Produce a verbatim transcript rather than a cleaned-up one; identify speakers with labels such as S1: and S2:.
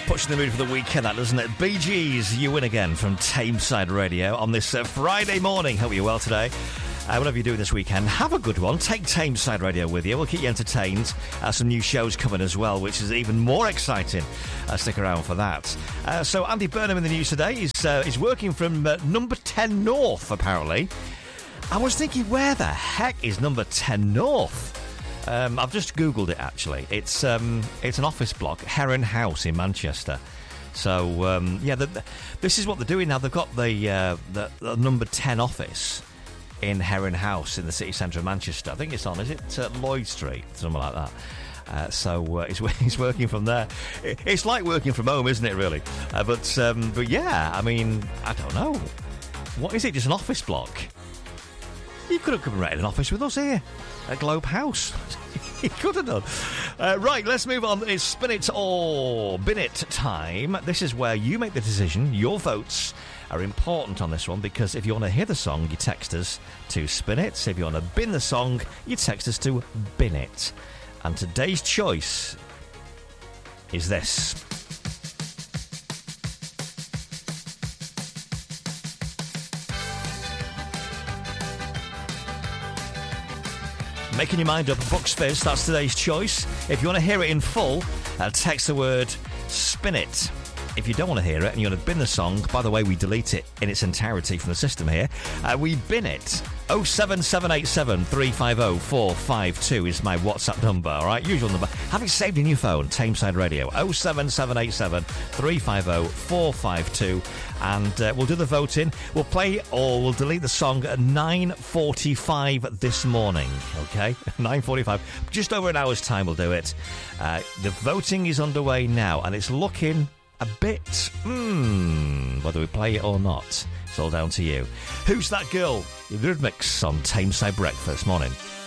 S1: Puts you in the mood for the weekend, that, doesn't it? Bee Gees, You Win Again from Tameside Radio on this uh, Friday morning. Hope you're well today. Uh, whatever you're doing this weekend, have a good one. Take Tameside Radio with you. We'll keep you entertained. Uh, some new shows coming as well, which is even more exciting. Uh, stick around for that. Uh, so Andy Burnham in the news today. He's, uh, he's working from uh, number ten North, apparently. I was thinking, where the heck is number ten North? Um, I've just Googled it, actually. It's um, it's an office block, Heron House in Manchester. So, um, yeah, the, the, this is what they're doing now. They've got the, uh, the, the number ten office in Heron House in the city centre of Manchester. I think it's on, is it uh, Lloyd Street? Something like that. Uh, so uh, he's, he's working from there. It's like working from home, isn't it, really? Uh, but, um, but, yeah, I mean, I don't know. What is it, just an office block? You could have come and rented an office with us here at Globe House. You could have done. Uh, right, let's move on. It's Spin It or Bin It time. This is where you make the decision. Your votes are important on this one, because if you want to hear the song, you text us to Spin It. If you want to bin the song, you text us to Bin It. And today's choice is this. Making your mind up, Bucks Fizz, that's today's choice. If you want to hear it in full, uh, text the word Spin It. If you don't want to hear it and you want to bin the song, by the way, we delete it in its entirety from the system here. Uh, we bin it. oh seven seven eight seven, three five oh, four five two is my WhatsApp number, all right? Usual number. Have it saved in your phone, Tameside Radio. oh seven seven eight seven, three five oh, four five two. And uh, we'll do the voting. We'll play or we'll delete the song at nine forty-five this morning, okay? nine forty-five. Just over an hour's time we'll do it. Uh, the voting is underway now, and it's looking a bit, hmm, whether we play it or not. It's all down to you. Who's That Girl? Eurythmics on Tameside Breakfast. Morning.